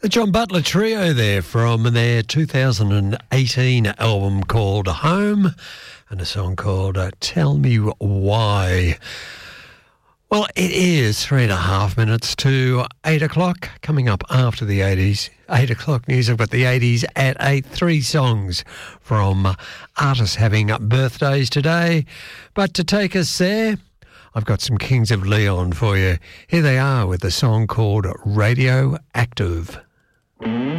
The John Butler Trio there from their 2018 album called Home and a song called Tell Me Why. Well, it is 3.5 minutes to 8 o'clock. Coming up after the 8 o'clock news, I've got the 80s at 8. 3 songs from artists having birthdays today. But to take us there, I've got some Kings of Leon for you. Here they are with a song called Radioactive.